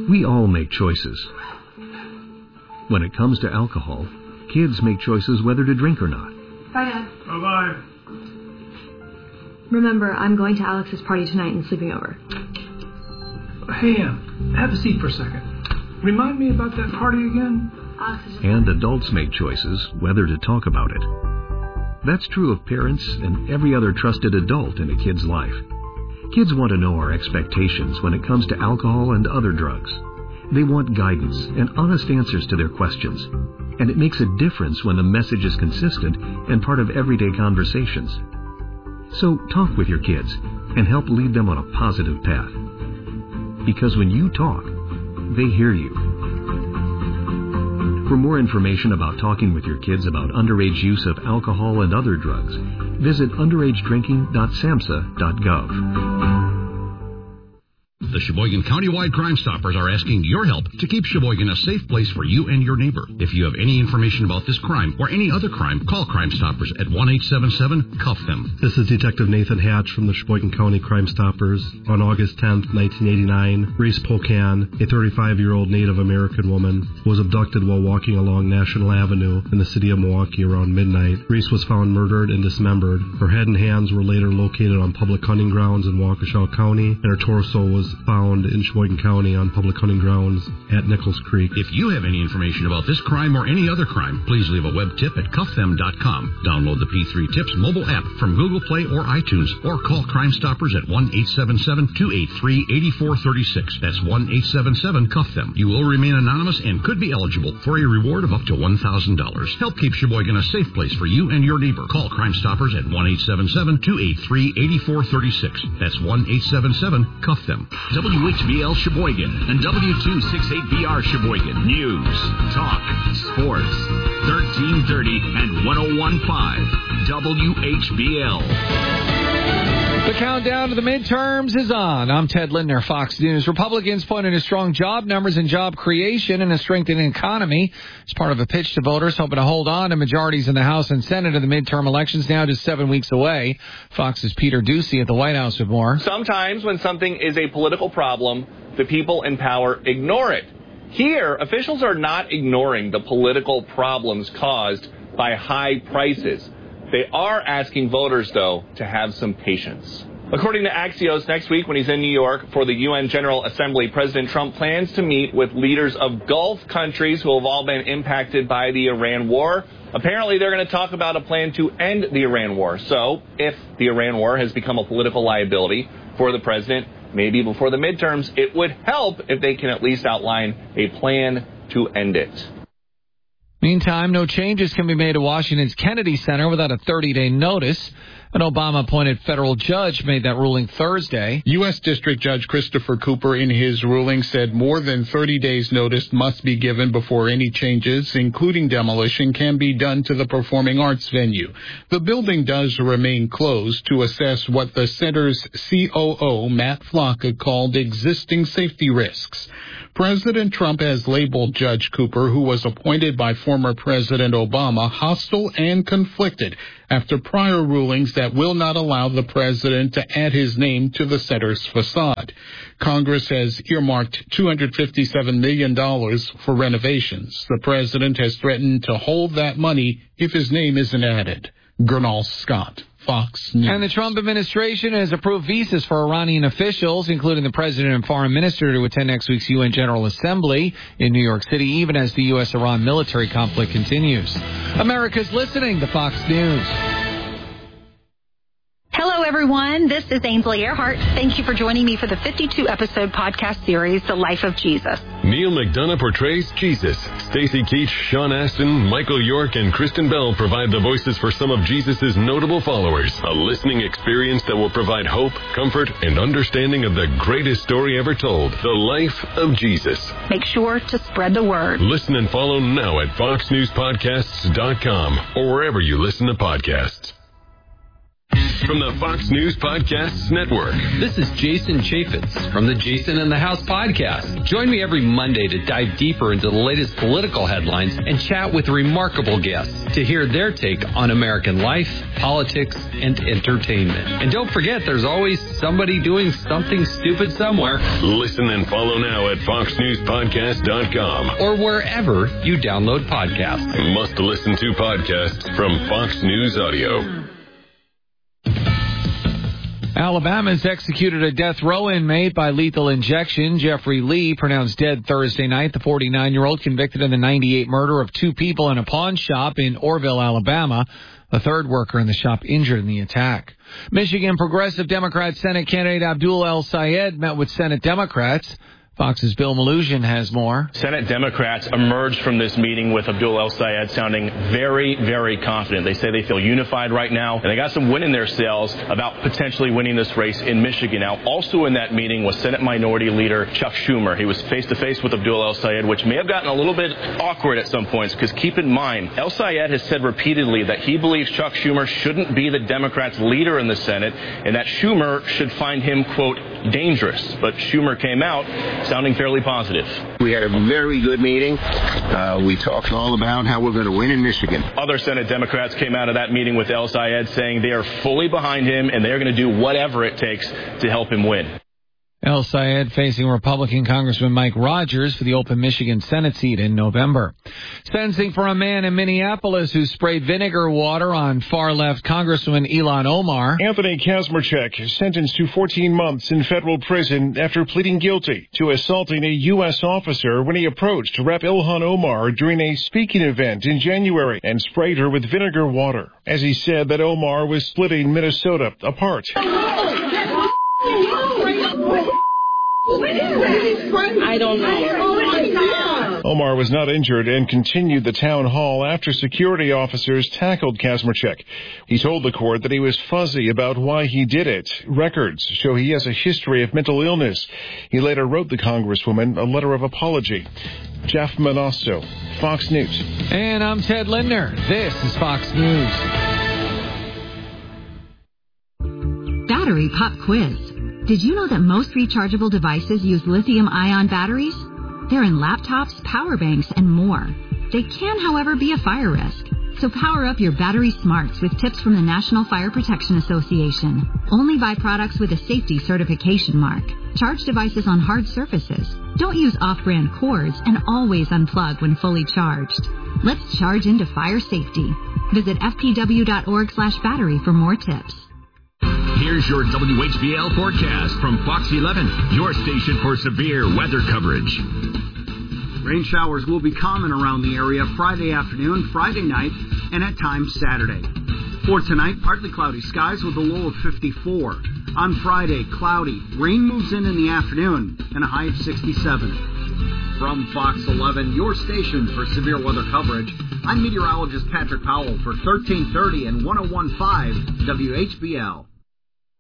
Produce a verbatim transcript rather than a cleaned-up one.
We all make choices. When it comes to alcohol, kids make choices whether to drink or not. Bye, Dad. Bye-bye. Remember, I'm going to Alex's party tonight and sleeping over. Hey, Em, have a seat for a second. Remind me about that party again? Alex is And adults make choices whether to talk about it. That's true of parents and every other trusted adult in a kid's life. Kids want to know our expectations when it comes to alcohol and other drugs. They want guidance and honest answers to their questions. And it makes a difference when the message is consistent and part of everyday conversations. So talk with your kids and help lead them on a positive path. Because when you talk, they hear you. For more information about talking with your kids about underage use of alcohol and other drugs, visit underage drinking dot samhsa dot gov. The Sheboygan Countywide Crime Stoppers are asking your help to keep Sheboygan a safe place for you and your neighbor. If you have any information about this crime or any other crime, call Crime Stoppers at one eight seven seven, C U F them. This is Detective Nathan Hatch from the Sheboygan County Crime Stoppers. On August tenth, nineteen eighty-nine, Reese Pocan, a thirty-five-year-old Native American woman, was abducted while walking along National Avenue in the city of Milwaukee around midnight. Reese was found murdered and dismembered. Her head and hands were later located on public hunting grounds in Waukesha County, and her torso was found in Sheboygan County on public hunting grounds at Nichols Creek. If you have any information about this crime or any other crime, please leave a web tip at cuff them dot com. Download the P three Tips mobile app from Google Play or iTunes, or call Crime Stoppers at one eight seven seven, two eight three, eight four three six. That's one eight seven seven, C U F them. You will remain anonymous and could be eligible for a reward of up to one thousand dollars. Help keep Sheboygan a safe place for you and your neighbor. Call Crime Stoppers at one eight seven seven, two eight three, eight four three six. That's one eight seven seven, C U F them. W H B L Sheboygan and W two sixty-eight B R Sheboygan. News, talk, sports, thirteen thirty and one oh one point five W H B L. The countdown to the midterms is on. I'm Ted Lindner, Fox News. Republicans pointing to strong job numbers and job creation and a strengthening economy as part of a pitch to voters hoping to hold on to majorities in the House and Senate in the midterm elections now just seven weeks away. Fox's Peter Ducey at the White House with more. Sometimes when something is a political problem, the people in power ignore it. Here, officials are not ignoring the political problems caused by high prices. They are asking voters, though, to have some patience. According to Axios, next week when he's in New York for the U N General Assembly, President Trump plans to meet with leaders of Gulf countries who have all been impacted by the Iran war. Apparently, they're going to talk about a plan to end the Iran war. So, if the Iran war has become a political liability for the president, maybe before the midterms, it would help if they can at least outline a plan to end it. Meantime, no changes can be made to Washington's Kennedy Center without a thirty-day notice. An Obama-appointed federal judge made that ruling Thursday. U S. District Judge Christopher Cooper, in his ruling, said more than thirty days' notice must be given before any changes, including demolition, can be done to the performing arts venue. The building does remain closed to assess what the center's C O O, Matt Flocka, called existing safety risks. President Trump has labeled Judge Cooper, who was appointed by former President Obama, hostile and conflicted after prior rulings that will not allow the president to add his name to the center's facade. Congress has earmarked two hundred fifty-seven million dollars for renovations. The president has threatened to hold that money if his name isn't added. Gernal Scott, Fox News. And the Trump administration has approved visas for Iranian officials, including the president and foreign minister, to attend next week's U N General Assembly in New York City, even as the U S Iran military conflict continues. America's listening to Fox News. Hello, everyone. This is Ainsley Earhart. Thank you for joining me for the fifty-two episode podcast series, The Life of Jesus. Neil McDonough portrays Jesus. Stacey Keach, Sean Astin, Michael York, and Kristen Bell provide the voices for some of Jesus' notable followers. A listening experience that will provide hope, comfort, and understanding of the greatest story ever told, The Life of Jesus. Make sure to spread the word. Listen and follow now at fox news podcasts dot com or wherever you listen to podcasts. from the Fox News Podcasts Network. This is Jason Chaffetz from the Jason in the House podcast. Join me every Monday to dive deeper into the latest political headlines and chat with remarkable guests to hear their take on American life, politics, and entertainment. And don't forget, there's always somebody doing something stupid somewhere. Listen and follow now at fox news podcast dot com or wherever you download podcasts. Must listen to podcasts from Fox News Audio. Alabama's executed a death row inmate by lethal injection. Jeffrey Lee, pronounced dead Thursday night. The forty-nine-year-old convicted in the ninety-eight murder of two people in a pawn shop in Orville, Alabama. A third worker in the shop injured in the attack. Michigan Progressive Democrat Senate candidate Abdul El-Sayed met with Senate Democrats. Fox's Bill Malugin has more. Senate Democrats emerged from this meeting with Abdul El-Sayed sounding very, very confident. They say they feel unified right now, and they got some wind in their sails about potentially winning this race in Michigan. Now, also in that meeting was Senate Minority Leader Chuck Schumer. He was face-to-face with Abdul El-Sayed, which may have gotten a little bit awkward at some points, because keep in mind, El-Sayed has said repeatedly that he believes Chuck Schumer shouldn't be the Democrats' leader in the Senate, and that Schumer should find him, quote, dangerous. But Schumer came out sounding fairly positive. We had a very good meeting. Uh, we talked all about how we're going to win in Michigan. Other Senate Democrats came out of that meeting with El-Sayed saying they are fully behind him and they're going to do whatever it takes to help him win. El-Sayed facing Republican Congressman Mike Rogers for the open Michigan Senate seat in November. Sentencing for a man in Minneapolis who sprayed vinegar water on far-left Congressman Ilhan Omar. Anthony Kazmarchuk is sentenced to fourteen months in federal prison after pleading guilty to assaulting a U S officer when he approached Rep Ilhan Omar during a speaking event in January and sprayed her with vinegar water. As he said that Omar was splitting Minnesota apart. I don't know. Omar was not injured and continued the town hall after security officers tackled Kazmarchuk. He told the court that he was fuzzy about why he did it. Records show he has a history of mental illness. He later wrote the Congresswoman a letter of apology. Jeff Manasso, Fox News. And I'm Ted Lindner. This is Fox News. Battery Pop Quiz. Did you know that most rechargeable devices use lithium-ion batteries? They're in laptops, power banks, and more. They can, however, be a fire risk. So power up your battery smarts with tips from the National Fire Protection Association. Only buy products with a safety certification mark. Charge devices on hard surfaces. Don't use off-brand cords, and always unplug when fully charged. Let's charge into fire safety. Visit f p w dot org slash battery for more tips. Here's your W H B L forecast from Fox eleven, your station for severe weather coverage. Rain showers will be common around the area Friday afternoon, Friday night, and at times Saturday. For tonight, partly cloudy skies with a low of fifty-four. On Friday, cloudy. Rain moves in in the afternoon and a high of sixty-seven. From Fox eleven, your station for severe weather coverage, I'm meteorologist Patrick Powell for thirteen thirty and one oh one point five W H B L.